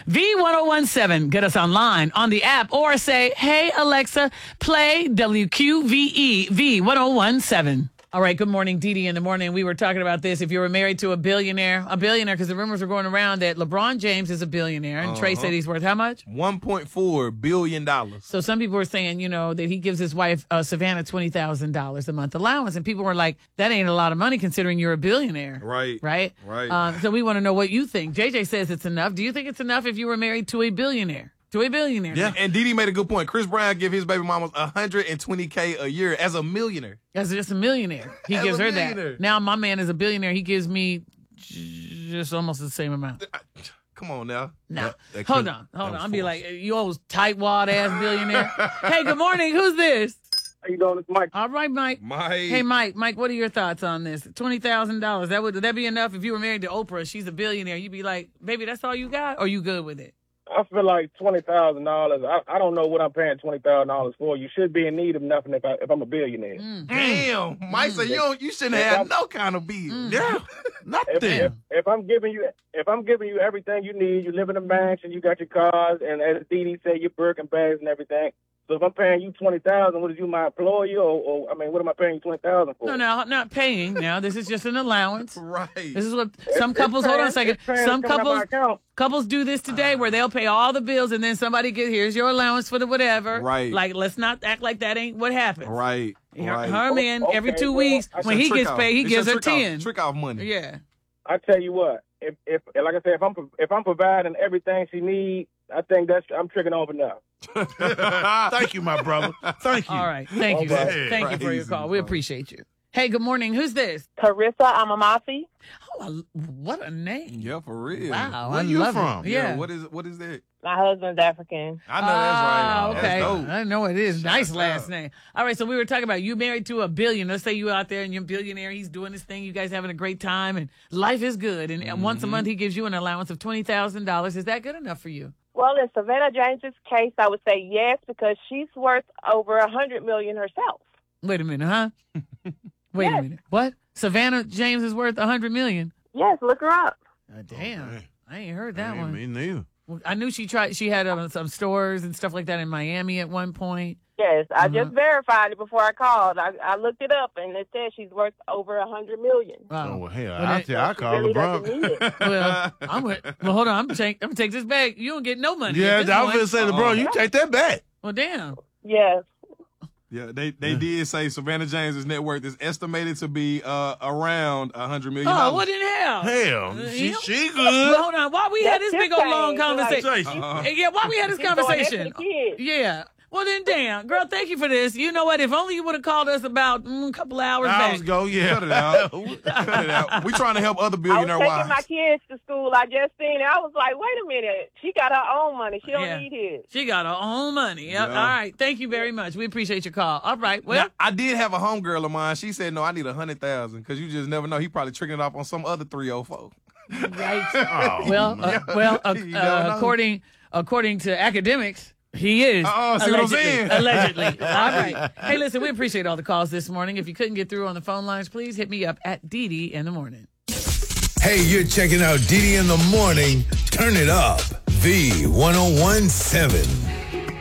V1017. Get us online on the app or say, hey, Alexa, play WQVE V1017. All right, good morning, Dee Dee in the morning. We were talking about this. If you were married to a billionaire, because the rumors are going around that LeBron James is a billionaire, and Trey said he's worth how much? $1.4 billion. So some people were saying, that he gives his wife, Savannah, $20,000 a month allowance, and people were like, that ain't a lot of money considering you're a billionaire. Right. Right? So we want to know what you think. JJ says it's enough. Do you think it's enough if you were married to a billionaire? Yeah, and Dee Dee made a good point. Chris Brown give his baby mamas $120K a year as a millionaire. As just a millionaire. He gives her that. Now my man is a billionaire. He gives me just almost the same amount. Come on now. No. Hold on. I'll be like, you old tightwad ass billionaire. Hey, good morning. Who's this? How you doing? It's Mike. All right, Mike. Hey, Mike, what are your thoughts on this? $20,000. Would that be enough if you were married to Oprah? She's a billionaire. You'd be like, baby, that's all you got? Or you good with it? I feel like $20,000. I don't know what I'm paying $20,000 for. You should be in need of nothing if I'm a billionaire. Damn, Mike said you shouldn't have no kind of bill. Yeah, nothing. If I'm giving you everything you need, you live in a mansion, you got your cars, and as Dee Dee said, your Birkin bags and everything. So if I'm paying you $20,000, what is you, my employee, or what am I paying you $20,000 for? No, I'm not paying. Now this is just an allowance. Right. This is what some couples. Hold on a second. Some couples do this today, where they'll pay all the bills, and then somebody here's your allowance for the whatever. Right. Like, let's not act like that ain't what happens. Right. Her man every 2 weeks when he gets paid, he gives her 10. Trick off money. Yeah. I tell you what, if like I said, if I'm providing everything she needs, I think I'm tricking off enough. Thank you, my brother. Thank you. All right. Thank you. Thank you for your call. We appreciate you. Hey, good morning. Who's this? Carissa Amamasi. Oh, what a name. Yeah, for real. Wow. Where you from? Yeah. What is that? My husband's African. I know that's right. Okay. That's dope. I know it is. Nice last name. All right. So we were talking about you married to a billionaire. Let's say you out there and you're a billionaire. He's doing this thing. You guys having a great time and life is good. And once a month he gives you an allowance of $20,000. Is that good enough for you? Well, in Savannah James's case, I would say yes, because she's worth over $100 million herself. Wait a minute, huh? Wait a minute. What? Savannah James is worth $100 million? Yes, look her up. Damn. I ain't heard that one. Me neither. Well, I knew she had some stores and stuff like that in Miami at one point. Yes, I just verified it before I called. I looked it up, and it says she's worth over $100 million. Oh, well, hell, Well, I call really LeBron. doesn't need it. Well, hold on. I'm gonna take this back. You don't get no money. Yeah, at this I was point. going to say, LeBron, you take that back. Well, damn. Yes. Yeah, they did say Savannah James's net worth is estimated to be around $100 million. Oh, what in hell? Hell, she good. Well, hold on. Why we had this big old long conversation? Conversation. Yeah, why we had this conversation? Kids. Yeah. Well, then, damn. Girl, thank you for this. You know what? If only you would have called us about a couple hours back. Hours ago, yeah. Cut it out. Cut it out. We trying to help other I billionaire was taking wives. my kids to school. I just seen it. I was like, wait a minute. She got her own money. She don't need his. She got her own money. Yep. Yeah. All right. Thank you very much. We appreciate your call. All right. Well, Now, I did have a homegirl of mine. She said, no, I need $100,000 because you just never know. He probably tricking it off on some other 304. right. Oh, Well, You don't know. according to academics, he is. See what I'm saying? Allegedly. All right. Hey, listen, we appreciate all the calls this morning. If you couldn't get through on the phone lines, please hit me up at Dee Dee in the morning. Hey, you're checking out Dee Dee in the morning. Turn it up. V1017.